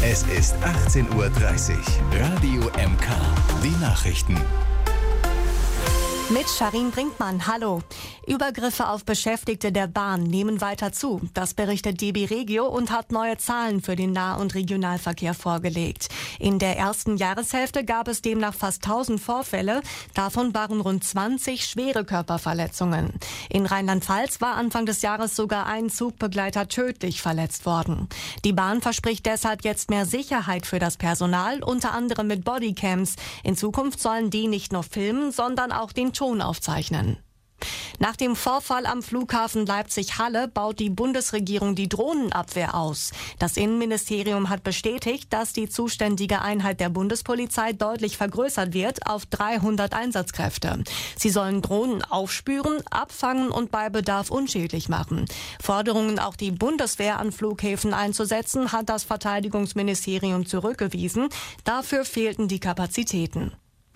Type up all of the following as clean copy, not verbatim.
Es ist 18:30 Uhr. Radio MK. Die Nachrichten. Mit Sharin Brinkmann, hallo. Übergriffe auf Beschäftigte der Bahn nehmen weiter zu. Das berichtet DB Regio und hat neue Zahlen für den Nah- und Regionalverkehr vorgelegt. In der ersten Jahreshälfte gab es demnach fast 1000 Vorfälle. Davon waren rund 20 schwere Körperverletzungen. In Rheinland-Pfalz war Anfang des Jahres sogar ein Zugbegleiter tödlich verletzt worden. Die Bahn verspricht deshalb jetzt mehr Sicherheit für das Personal, unter anderem mit Bodycams. In Zukunft sollen die nicht nur filmen, sondern auch den Ton aufzeichnen. Nach dem Vorfall am Flughafen Leipzig-Halle baut die Bundesregierung die Drohnenabwehr aus. Das Innenministerium hat bestätigt, dass die zuständige Einheit der Bundespolizei deutlich vergrößert wird auf 300 Einsatzkräfte. Sie sollen Drohnen aufspüren, abfangen und bei Bedarf unschädlich machen. Forderungen, auch die Bundeswehr an Flughäfen einzusetzen, hat das Verteidigungsministerium zurückgewiesen. Dafür fehlten die Kapazitäten.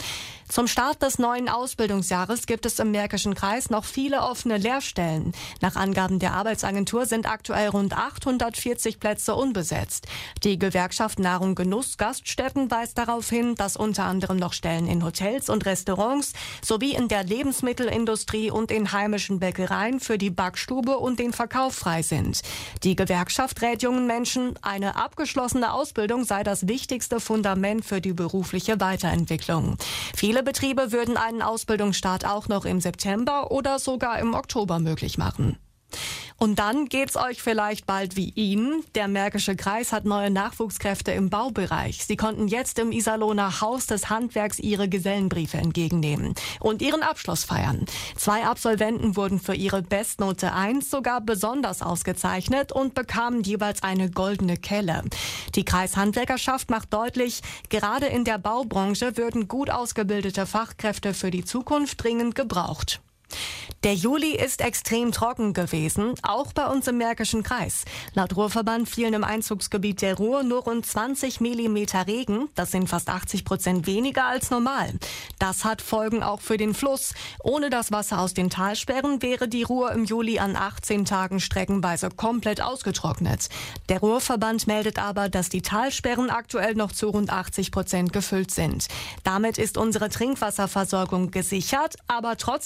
Zum Start des neuen Ausbildungsjahres gibt es im Märkischen Kreis noch viele offene Lehrstellen. Nach Angaben der Arbeitsagentur sind aktuell rund 840 Plätze unbesetzt. Die Gewerkschaft Nahrung Genuss Gaststätten weist darauf hin, dass unter anderem noch Stellen in Hotels und Restaurants sowie in der Lebensmittelindustrie und in heimischen Bäckereien für die Backstube und den Verkauf frei sind. Die Gewerkschaft rät jungen Menschen, eine abgeschlossene Ausbildung sei das wichtigste Fundament für die berufliche Weiterentwicklung. Viele Betriebe würden einen Ausbildungsstart auch noch im September oder sogar im Oktober möglich machen. Und dann geht's euch vielleicht bald wie Ihnen. Der Märkische Kreis hat neue Nachwuchskräfte im Baubereich. Sie konnten jetzt im Iserlohner Haus des Handwerks ihre Gesellenbriefe entgegennehmen und ihren Abschluss feiern. 2 Absolventen wurden für ihre Bestnote 1 sogar besonders ausgezeichnet und bekamen jeweils eine goldene Kelle. Die Kreishandwerkerschaft macht deutlich, gerade in der Baubranche würden gut ausgebildete Fachkräfte für die Zukunft dringend gebraucht. Der Juli ist extrem trocken gewesen, auch bei uns im Märkischen Kreis. Laut Ruhrverband fielen im Einzugsgebiet der Ruhr nur rund 20 Millimeter Regen. Das sind fast 80% weniger als normal. Das hat Folgen auch für den Fluss. Ohne das Wasser aus den Talsperren wäre die Ruhr im Juli an 18 Tagen streckenweise komplett ausgetrocknet. Der Ruhrverband meldet aber, dass die Talsperren aktuell noch zu rund 80% gefüllt sind. Damit ist unsere Trinkwasserversorgung gesichert, aber trotzdem